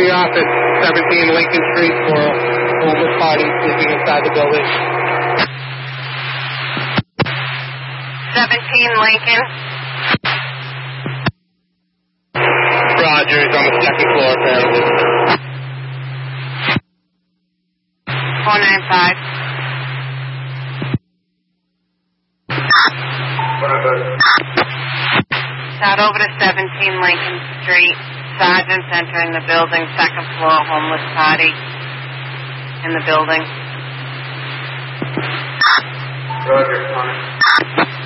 the office, 17 Lincoln Street, for a homeless party sleeping inside the building. 17 Lincoln. Rogers on the second floor, apparently. 495. Out over to 17 Lincoln Street. Sergeants entering the building, second floor, homeless party in the building. Roger,